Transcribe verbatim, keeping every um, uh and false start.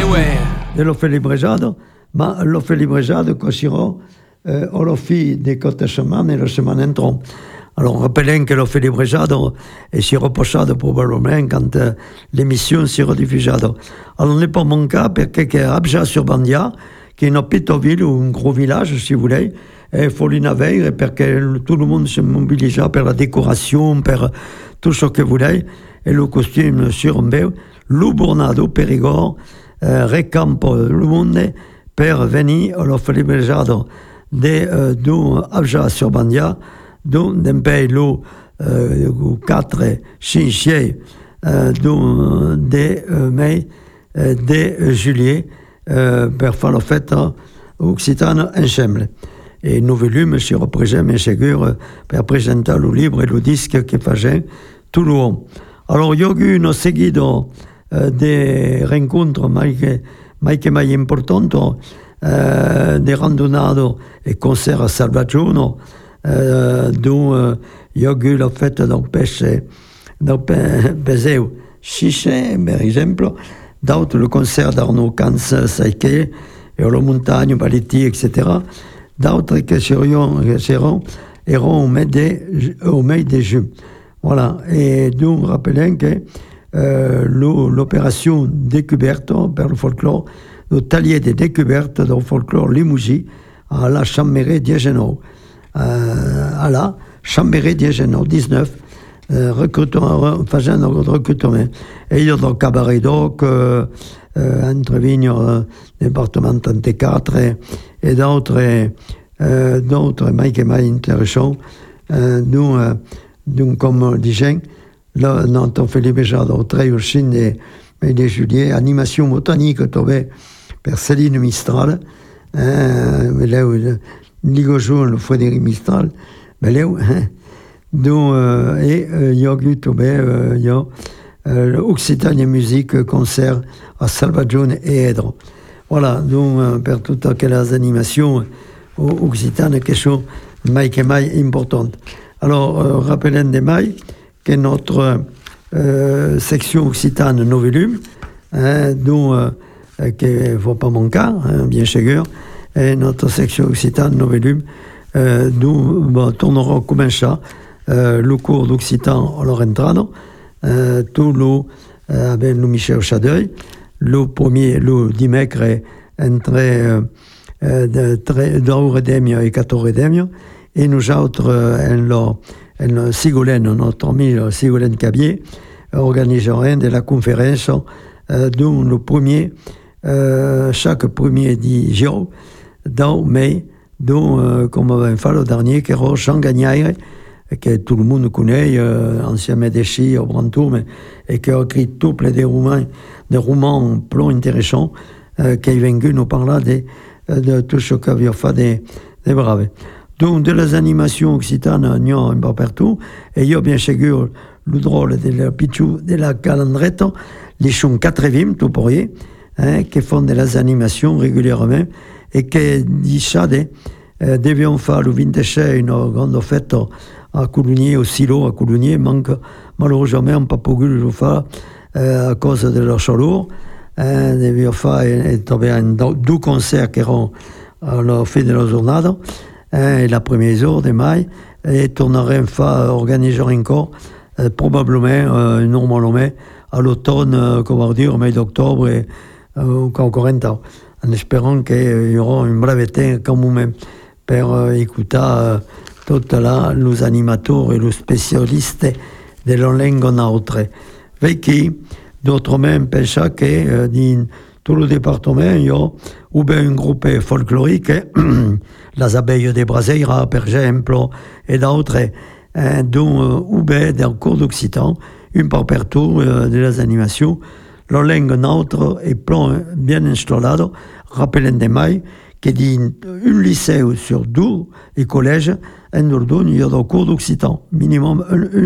Eh ouais. dello felibrejado, ma lo felibrejado cosirò eh, o lo fi de cotte settimane e la settimana entron. Alors, rappelons que lo felibrejado si reposado probablement quand euh, l'émission si rediffusado. Alors, n'est pas mon cas, perché che Abja sur Bandia, qui est une petite ville ou un gros village, si vous voulez, et Folinaveire, perché tout le monde se mobilisa per la décoration, per tout ce que vous voulez, et le costume sur un peu, lo Bornado, Perigord, eh, recampo le monde per venir allo felibrejado de uh, du Abja sur Bandia, d'un d'un pays lo uh, quatre, cinq, uh, du de uh, mai, uh, de juillet, uh, per fare la festa occitana ensemble. E il volume si représente, sicuro, per presentare il libro e il disco che facciamo tutto l'uomo. Allora, io ho un seguito uh, di rincontri mai che mai, che mai importanti, uh, di randonado e concerti a Salvaggiono, uh, dove io ho la fête del pesce, del peseu Chiche, per esempio, d'autres le concert d'Arnaud Cans, Saïké, et la montagne, Baletti, et cetera. D'autres qui seront, seront erano au mai de, au mai de juin. Voilà. Et donc, rappelons que euh, l'opération découverte per le folklore, le talier de découverte del folklore Limousin à la Chambéry Diégeno. Euh, à la Chambéry Diégeno, dix-neuf, euh, recrutement, faisant un recrutement. Et il y a le cabaret d'Oc, euh, euh, entre Vignes, euh, département trente-quatre, et, et d'autres, euh, d'autres, mais qui m'ont intéressant. Euh, nous, euh, donc, comme disais, là, notre felibrejado très aussi de, de juillet, animation botanique, trouvée par Céline Mistral, hein, là où Ligojo, le Frédéric Mistral, mais là où, hein, donc, euh, et il y a eu trouvé, il y a l'Occitanie Musique concert à Salvaggiono et Edro. Voilà, donc, euh, pour toutes aquelles animations occitanes, quelque chose mai que mai importante. Alors, euh, rappelons des mai que notre euh, section occitane Novelum, hein, dont euh, qui ne faut pas manquer, hein, bien sûr, et notre section occitane Novelum, euh, d'où bon, tournera comme un chat euh, le cours d'occitan à leur entrée, euh, tout le euh, avec le Michel Chadeuil, le premier, le dimanche entre euh, de Redemio et quatorze Redemio, et nous autres, euh, en, en Sigolène, notre ami Sigolène Cabier, organiseront de la conférence, euh, dont le premier, euh, chaque premier dix jours, dans mai, dont, euh, comme on va faire le dernier, qui est Jean Gagnaire, que tout le monde connaît, euh, ancien médecin au Brantour, mais, et qui a écrit tout plein de romans, des romans plein intéressants, euh, qui est venu nous parler de, de tout ce qu'avait fait des, des braves. Donc, de les animations occitanes, il y a un peu partout, et il y a bien sûr le drôle de la pichou, de la calandrette, les chons quatre-vingts, tout pour y, hein, qui font de les animations régulièrement, et qui disent ça, euh, devions faire le vingt-six une grande fête à Coulugny, au silo à Coulugny, manque malheureusement on n'a pas pu le faire euh, à cause de leur chaleur. Euh, devions faire deux concerts qui erano à la fin de la journée, hein, la première jour de mai, et tournerons faire organiser encore euh, probablement euh, normalement à l'automne, euh, comment dire, au mois d'octobre et euh, encore un temps, en espérant qu'il y aura une brave temps quand même pour euh, écouter euh, tous les animateurs et les spécialistes de la langue neutre. Qui, d'autres même pensent que euh, dans tout le département, il y a ou bien un groupe folklorique, les abeilles de Braseira, par exemple, et d'autres, hein, dont, euh, ou bien dans le cours d'occitan, une par partout euh, de les animations. La langue neutre est plein, bien installée, rappelons des mailles, que dans un lycée sur deux et collège, en Dordogne, il y a des cours d'occitan, minimum un, un